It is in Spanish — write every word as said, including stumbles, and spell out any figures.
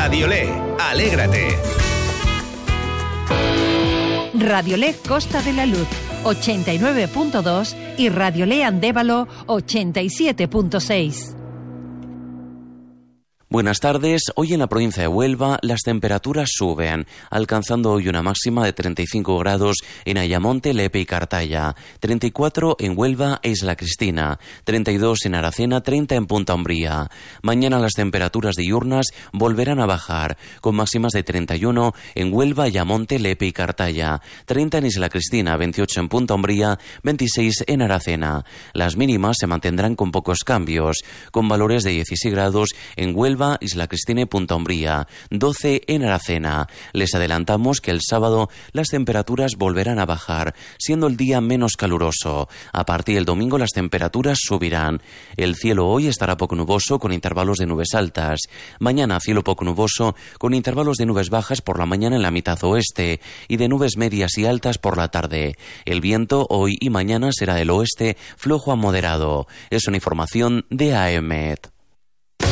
Radiolé, alégrate. Radiolé Costa de la Luz, ochenta y nueve punto dos y Radiolé Andévalo, ochenta y siete punto seis. Buenas tardes. Hoy en la provincia de Huelva las temperaturas suben, alcanzando hoy una máxima de treinta y cinco grados en Ayamonte, Lepe y Cartaya, treinta y cuatro en Huelva e Isla Cristina, treinta y dos en Aracena, treinta en Punta Umbría. Mañana las temperaturas diurnas volverán a bajar, con máximas de treinta y uno en Huelva, Ayamonte, Lepe y Cartaya, treinta en Isla Cristina, veintiocho en Punta Umbría, veintiséis en Aracena. Las mínimas se mantendrán con pocos cambios, con valores de dieciséis grados en Huelva, Isla Cristina y Punta Umbría, doce en Aracena. Les adelantamos que el sábado las temperaturas volverán a bajar, siendo el día menos caluroso. A partir del domingo las temperaturas subirán. El cielo hoy estará poco nuboso con intervalos de nubes altas. Mañana cielo poco nuboso con intervalos de nubes bajas por la mañana en la mitad oeste y de nubes medias y altas por la tarde. El viento hoy y mañana será del oeste flojo a moderado. Es una información de A E M E T.